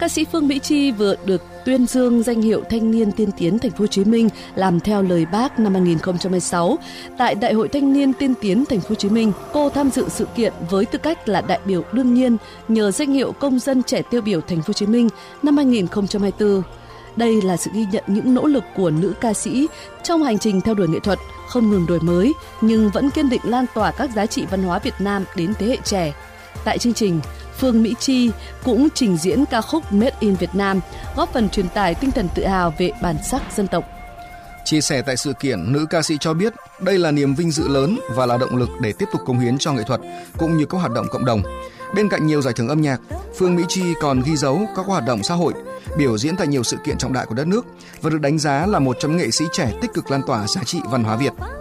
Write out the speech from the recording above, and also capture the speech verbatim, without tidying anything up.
ca sĩ Phương Mỹ Chi vừa được tuyên dương danh hiệu Thanh niên tiên tiến Thành phố Hồ Chí Minh làm theo lời Bác năm hai không hai sáu. Tại Đại hội Thanh niên tiên tiến Thành phố Hồ Chí Minh, cô tham dự sự kiện với tư cách là đại biểu đương nhiên nhờ danh hiệu Công dân trẻ tiêu biểu Thành phố Hồ Chí Minh năm hai không hai tư. Đây là sự ghi nhận những nỗ lực của nữ ca sĩ trong hành trình theo đuổi nghệ thuật, không ngừng đổi mới nhưng vẫn kiên định lan tỏa các giá trị văn hóa Việt Nam đến thế hệ trẻ. Tại chương trình, Phương Mỹ Chi cũng trình diễn ca khúc Made in Việt Nam, góp phần truyền tải tinh thần tự hào về bản sắc dân tộc. Chia sẻ tại sự kiện, nữ ca sĩ cho biết đây là niềm vinh dự lớn và là động lực để tiếp tục cống hiến cho nghệ thuật cũng như các hoạt động cộng đồng. Bên cạnh nhiều giải thưởng âm nhạc, Phương Mỹ Chi còn ghi dấu các hoạt động xã hội, biểu diễn tại nhiều sự kiện trọng đại của đất nước và được đánh giá là một trong những nghệ sĩ trẻ tích cực lan tỏa giá trị văn hóa Việt.